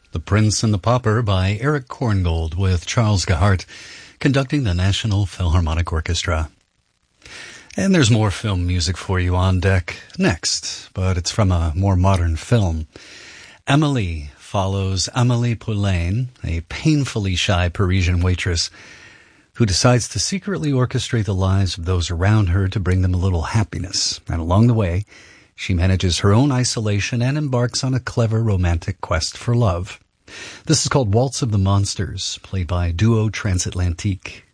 The Prince and the Pauper by Eric Korngold with Charles Gahart conducting the National Philharmonic Orchestra. And there's more film music for you on deck next, but it's from a more modern film. Amélie follows Amélie Poulain, a painfully shy Parisian waitress who decides to secretly orchestrate the lives of those around her to bring them a little happiness. And along the way, she manages her own isolation and embarks on a clever romantic quest for love. This is called Waltz of the Monsters, played by Duo Transatlantique.